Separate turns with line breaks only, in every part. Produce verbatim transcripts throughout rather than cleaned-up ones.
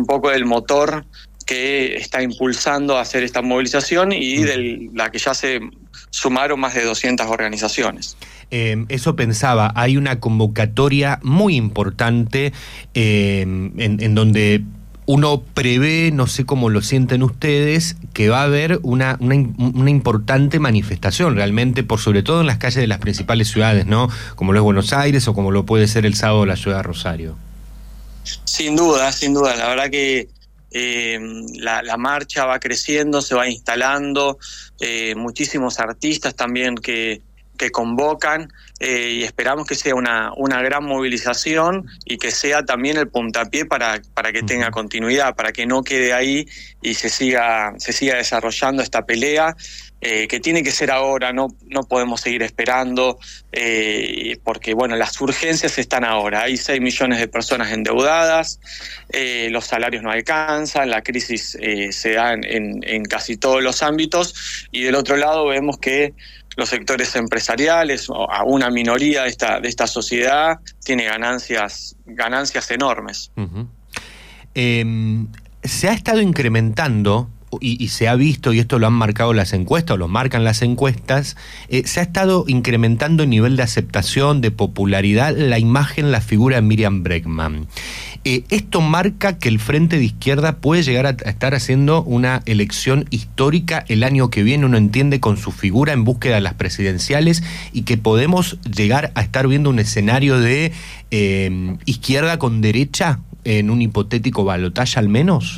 un poco del motor que está impulsando a hacer esta movilización y de la que ya se sumaron más de doscientas organizaciones.
Eh, eso pensaba, hay una convocatoria muy importante eh, en, en donde uno prevé, no sé cómo lo sienten ustedes, que va a haber una, una, una importante manifestación realmente, por sobre todo en las calles de las principales ciudades, ¿no? Como lo es Buenos Aires o como lo puede ser el sábado la ciudad de Rosario.
Sin duda, sin duda, la verdad que Eh, la, la marcha va creciendo, se va instalando, eh, muchísimos artistas también que, que convocan eh, y esperamos que sea una, una gran movilización y que sea también el puntapié para, para que tenga continuidad, para que no quede ahí y se siga, se siga desarrollando esta pelea. Eh, que tiene que ser ahora, no, no podemos seguir esperando, eh, porque bueno, las urgencias están ahora, hay seis millones de personas endeudadas, eh, los salarios no alcanzan, la crisis eh, se da en, en, en casi todos los ámbitos, y del otro lado vemos que los sectores empresariales, o a una minoría de esta, de esta sociedad, tiene ganancias, ganancias enormes.
Uh-huh. Eh, se ha estado incrementando Y, y se ha visto, y esto lo han marcado las encuestas, o lo marcan las encuestas, eh, se ha estado incrementando el nivel de aceptación, de popularidad, la imagen, la figura de Miriam Bregman. Eh, esto marca que el Frente de Izquierda puede llegar a, a estar haciendo una elección histórica el año que viene, uno entiende, con su figura en búsqueda de las presidenciales, y que podemos llegar a estar viendo un escenario de eh, izquierda con derecha en un hipotético balotaje al menos.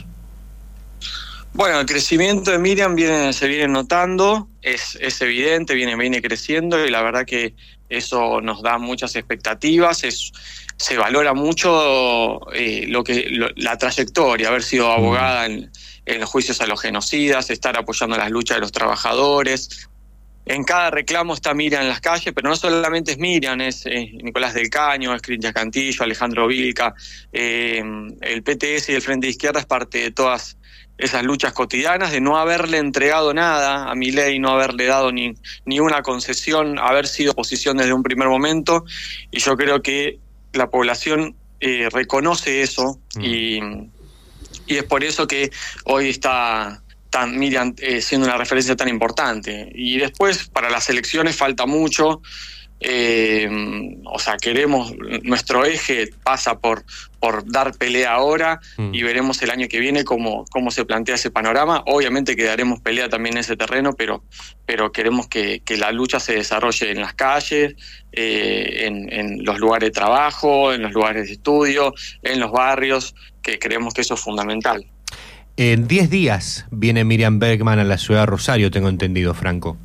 Bueno, el crecimiento de Miriam viene, se viene notando, es, es evidente, viene, viene creciendo, y la verdad que eso nos da muchas expectativas, es, se valora mucho eh, lo que lo, la trayectoria, haber sido abogada en, en los juicios a los genocidas, estar apoyando las luchas de los trabajadores. En cada reclamo está Miriam en las calles, pero no solamente es Miriam, es eh, Nicolás del Caño, es Cristian Cantillo, Alejandro Vilca, eh, el P T S y el Frente de Izquierda es parte de todas esas luchas cotidianas, de no haberle entregado nada a Milei, no haberle dado ni, ni una concesión, haber sido oposición desde un primer momento, y yo creo que la población eh, reconoce eso, mm. y, y es por eso que hoy está tan, Miriam eh, siendo una referencia tan importante. Y después, para las elecciones falta mucho. Eh, o sea, queremos, nuestro eje pasa por, por dar pelea ahora, mm. y veremos el año que viene cómo, cómo se plantea ese panorama. Obviamente que daremos pelea también en ese terreno, pero, pero queremos que, que la lucha se desarrolle en las calles, eh, en, en los lugares de trabajo, en los lugares de estudio, en los barrios, que creemos que eso es fundamental.
En diez días viene Miriam Bregman a la ciudad de Rosario, tengo entendido, Franco.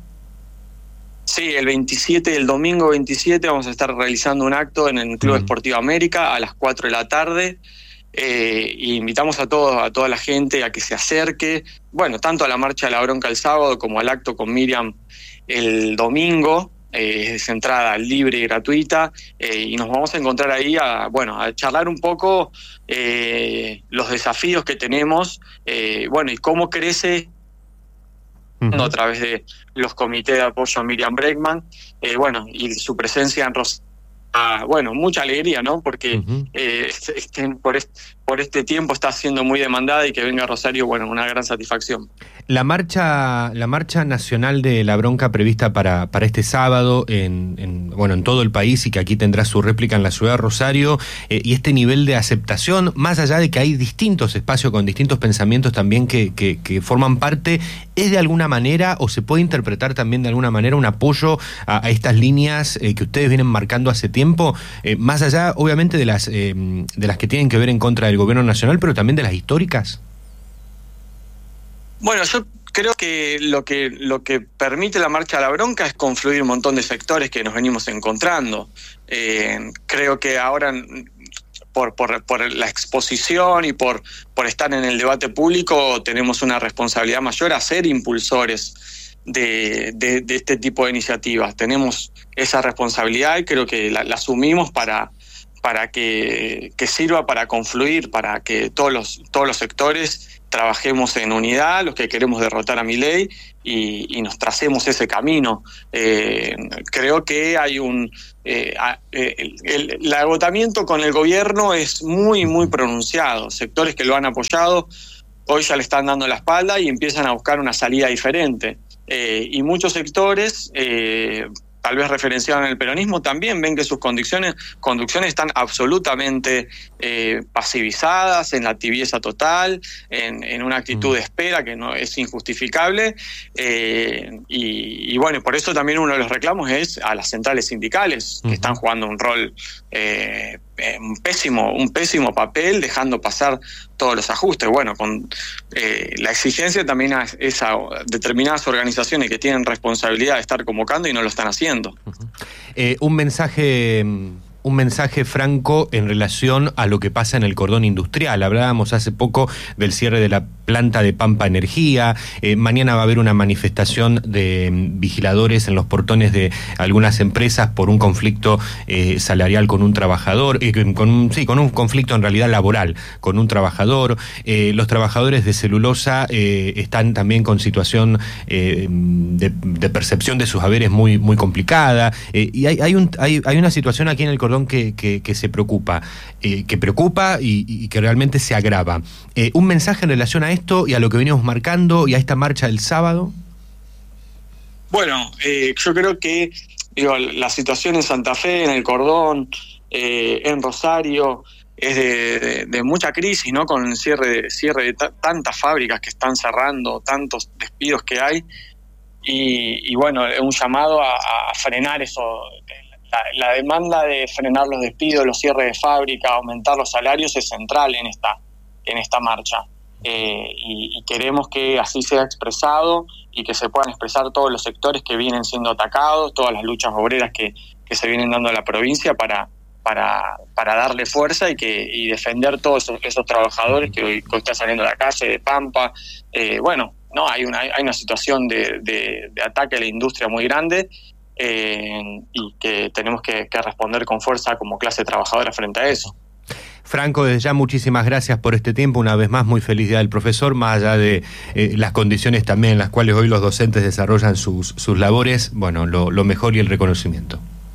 Sí, el veintisiete, el domingo veintisiete, vamos a estar realizando un acto en el Club mm. Esportivo América a las cuatro de la tarde. Eh, y invitamos a todos, a toda la gente a que se acerque, bueno, tanto a la marcha de la bronca el sábado como al acto con Miriam el domingo. Eh, es entrada libre y gratuita, eh, y nos vamos a encontrar ahí a, bueno, a charlar un poco eh, los desafíos que tenemos, eh, bueno, y cómo crece uh-huh. a través de los comités de apoyo a Miriam Bregman, eh, bueno, y su presencia en Rosario. Ah, bueno, mucha alegría, ¿no? Porque uh-huh. eh, este, por, este, por este tiempo está siendo muy demandada, y que venga a Rosario, bueno, una gran satisfacción.
La marcha, la marcha nacional de la bronca prevista para, para este sábado en, en, bueno, en todo el país, y que aquí tendrá su réplica en la ciudad de Rosario, eh, y este nivel de aceptación, más allá de que hay distintos espacios con distintos pensamientos también que, que, que forman parte, ¿es de alguna manera, o se puede interpretar también de alguna manera, un apoyo a, a estas líneas eh, que ustedes vienen marcando hace tiempo, eh, más allá obviamente de las, eh, de las que tienen que ver en contra del gobierno nacional, pero también de las históricas?
Bueno, yo creo que lo que lo que permite la marcha a la bronca es confluir un montón de sectores que nos venimos encontrando. Eh, creo que ahora, por, por, por la exposición y por, por estar en el debate público, tenemos una responsabilidad mayor a ser impulsores de, de, de este tipo de iniciativas. Tenemos esa responsabilidad y creo que la, la asumimos para, para que, que sirva para confluir, para que todos los, todos los sectores trabajemos en unidad, los que queremos derrotar a Milei, y, y nos tracemos ese camino. Eh, creo que hay un... Eh, el, el, el agotamiento con el gobierno es muy, muy pronunciado. Sectores que lo han apoyado hoy ya le están dando la espalda y empiezan a buscar una salida diferente. Eh, y muchos sectores... Eh, tal vez referenciados en el peronismo, también ven que sus conducciones, conducciones están absolutamente eh, pasivizadas, en la tibieza total, en, en una actitud de espera que no es injustificable, eh, y, y bueno, por eso también uno de los reclamos es a las centrales sindicales, que uh-huh. están jugando un rol eh, un pésimo, un pésimo papel, dejando pasar todos los ajustes. Bueno, con eh, la exigencia también es a determinadas organizaciones que tienen responsabilidad de estar convocando y no lo están haciendo.
Uh-huh. Eh, un mensaje... Un mensaje, Franco, en relación a lo que pasa en el cordón industrial. Hablábamos hace poco del cierre de la planta de Pampa Energía. Eh, mañana va a haber una manifestación de vigiladores en los portones de algunas empresas por un conflicto eh, salarial con un trabajador, eh, con, sí, con un conflicto en realidad laboral con un trabajador. Eh, los trabajadores de celulosa eh, están también con situación eh, de, de percepción de sus haberes muy, muy complicada. Eh, y hay, hay, un, hay, hay una situación aquí en el cordón Que, que, que se preocupa, eh, que preocupa y, y que realmente se agrava. Eh, ¿Un mensaje en relación a esto y a lo que venimos marcando y a esta marcha del sábado?
Bueno, eh, yo creo que digo, la situación en Santa Fe, en el cordón, eh, en Rosario, es de, de, de mucha crisis, ¿no? Con el cierre de, cierre de t- tantas fábricas que están cerrando, tantos despidos que hay, y, y bueno, es un llamado a, a frenar eso. La, la demanda de frenar los despidos, los cierres de fábrica, aumentar los salarios es central en esta, en esta marcha. Eh, y, y queremos que así sea expresado y que se puedan expresar todos los sectores que vienen siendo atacados, todas las luchas obreras que, que se vienen dando a la provincia para, para, para darle fuerza y, que, y defender todos esos, esos trabajadores que hoy, que hoy están saliendo a la calle, de Pampa. Eh, bueno, no hay una, hay una situación de, de, de ataque a la industria muy grande. Eh, y que tenemos que, que responder con fuerza como clase trabajadora frente a eso.
Franco, desde ya muchísimas gracias por este tiempo, una vez más muy feliz día del profesor, más allá de eh, las condiciones también en las cuales hoy los docentes desarrollan sus, sus labores, bueno, lo, lo mejor y el reconocimiento.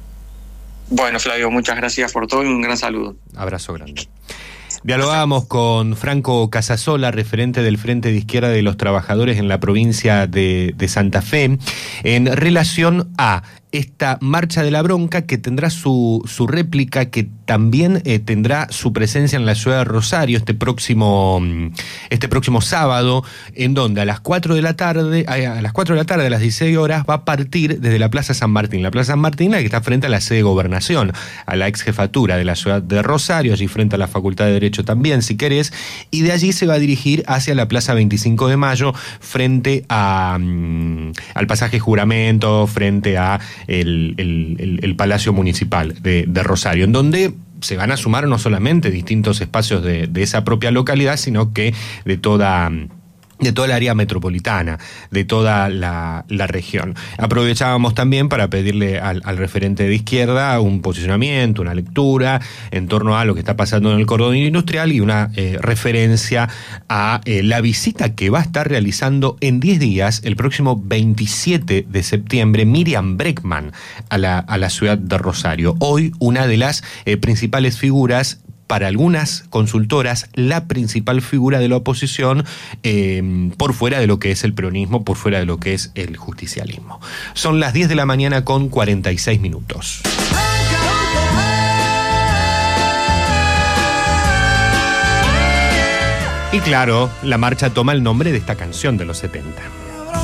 Bueno, Flavio, muchas gracias por todo y un gran saludo.
Abrazo grande. Dialogábamos con Franco Casasola, referente del Frente de Izquierda de los Trabajadores en la provincia de, de Santa Fe, en relación a esta marcha de la bronca que tendrá su, su réplica, que también eh, tendrá su presencia en la ciudad de Rosario este próximo, este próximo sábado, en donde a las cuatro de la tarde, a las cuatro de la tarde, a las dieciséis horas, va a partir desde la Plaza San Martín. La Plaza San Martín, la que está frente a la sede de Gobernación, a la ex jefatura de la ciudad de Rosario, allí frente a la Facultad de Derecho también, si querés, y de allí se va a dirigir hacia la Plaza veinticinco de mayo, frente a, um, al pasaje Juramento, frente a El, el, el Palacio Municipal de, de Rosario, en donde se van a sumar no solamente distintos espacios de, de esa propia localidad, sino que de toda... de toda el área metropolitana, de toda la, la región. Aprovechábamos también para pedirle al, al referente de izquierda un posicionamiento, una lectura en torno a lo que está pasando en el cordón industrial y una eh, referencia a eh, la visita que va a estar realizando en diez días, el próximo veintisiete de septiembre, Miriam Bregman a la, a la ciudad de Rosario. Hoy una de las eh, principales figuras, para algunas consultoras, la principal figura de la oposición, eh, por fuera de lo que es el peronismo, por fuera de lo que es el justicialismo. Son las diez de la mañana con cuarenta y seis minutos. Y claro, la marcha toma el nombre de esta canción de los setenta.